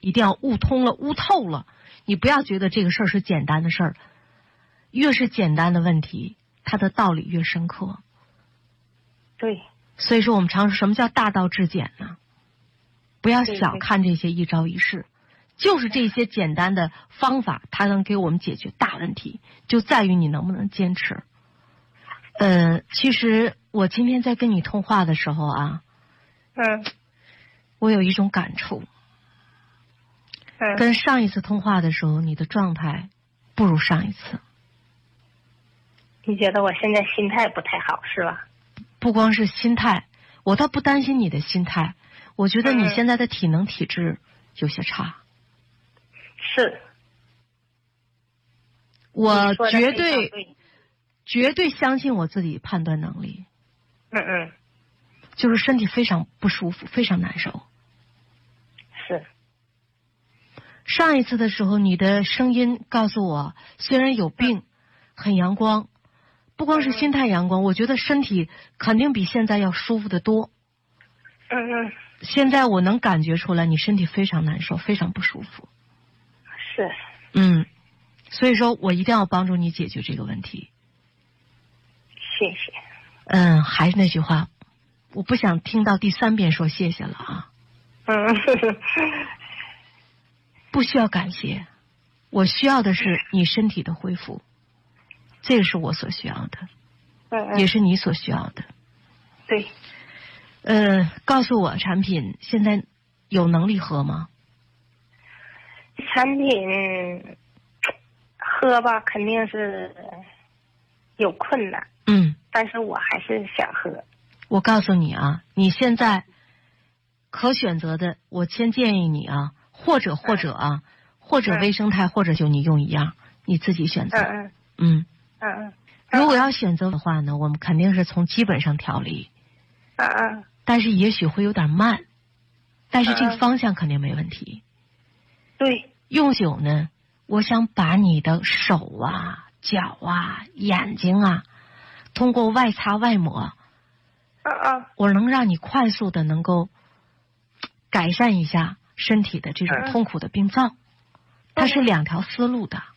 一定要悟通了、悟透了。你不要觉得这个事儿是简单的事儿，越是简单的问题，它的道理越深刻。 对。 所以说我们常说什么叫大道至简呢？不要小看这些一招一式，就是这些简单的方法，它能给我们解决大问题，就在于你能不能坚持。其实我今天在跟你通话的时候啊，我有一种感触。跟上一次通话的时候，你的状态不如上一次。 你觉得我现在心态不太好是吧？ 不光是心态，我倒不担心你的心态，我觉得你现在的体能体质有些差。 是。 我绝对相信我自己判断能力。就是身体非常不舒服，非常难受。 是。 上一次的时候，你的声音告诉我，虽然有病，很阳光，不光是心态阳光，我觉得身体肯定比现在要舒服得多。现在我能感觉出来，你身体非常难受，非常不舒服。 是。 所以说我一定要帮助你解决这个问题。 谢谢。 还是那句话，我不想听到第3遍说谢谢了啊。不需要感谢，我需要的是你身体的恢复，这是我所需要的，也是你所需要的。 对。 告诉我产品现在有能力喝吗？ 产品喝吧，肯定是有困难。但是我还是想喝。 我告诉你啊，你现在可选择的，我先建议你啊，或者微生态，或者就你用一样，你自己选择。如果要选择的话呢，我们肯定是从基本上调理。但是也许会有点慢，但是这个方向肯定没问题。 对。 用酒呢，我想把你的手啊、脚啊、眼睛啊，通过外擦外抹，我能让你快速的能够改善一下身体的这种痛苦的病灶。它是2条思路的。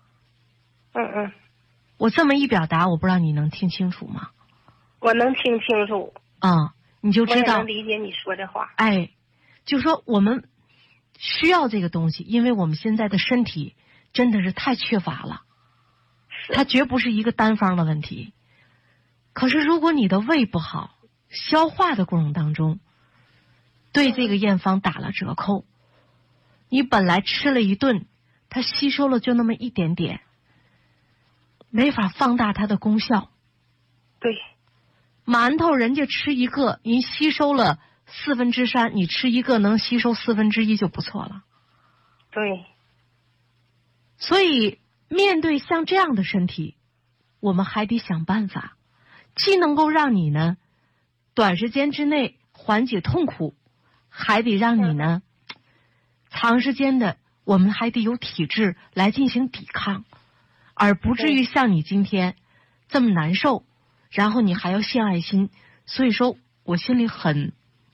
我这么一表达，我不知道你能听清楚吗？ 我能听清楚。 你就知道。 我也能理解你说的话。 就说我们需要这个东西，因为我们现在的身体真的是太缺乏了，它绝不是一个单方的问题。可是如果你的胃不好，消化的过程当中对这个验方打了折扣，你本来吃了一顿，它吸收了就那么一点点，没法放大它的功效。 对。 馒头人家吃一个，您吸收了3/4，你吃一个能吸收1/4就不错了。 对。 所以面对像这样的身体，我们还得想办法，既能够让你呢短时间之内缓解痛苦，还得让你呢长时间的，我们还得有体质来进行抵抗，而不至于像你今天这么难受，然后你还要献爱心。所以说我心里很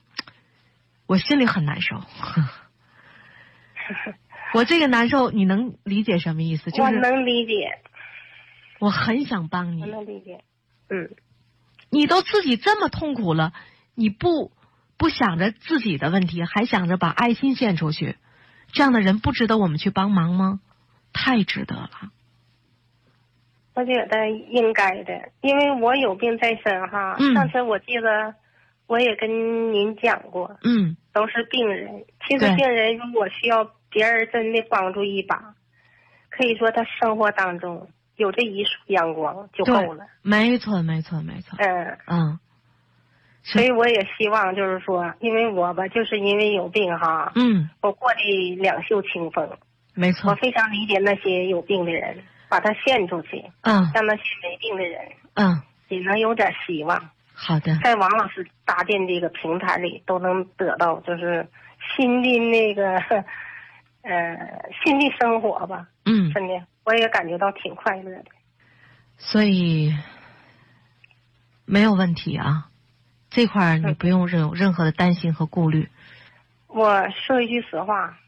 难受。我这个难受你能理解什么意思？就是我能理解。 我很想帮你。 我能理解。 你都自己这么痛苦了，你不想着自己的问题，还想着把爱心献出去，这样的人不值得我们去帮忙吗？太值得了。 我觉得应该的，因为我有病在身哈。上次我记得我也跟您讲过，都是病人。其实病人如果需要别人真的帮助一把，可以说他生活当中有这一束阳光就够了。 没错。 所以我也希望就是说，因为我吧，就是因为有病哈，我过得两袖清风。 没错。 我非常理解那些有病的人，把它献出去，让那些没病的人，也能有点希望。 好的。 在王老师搭建这个平台里，都能得到就是新的那个新的生活吧。真的，我也感觉到挺快乐的。 所以没有问题啊，这块你不用有任何的担心和顾虑。 我说一句实话，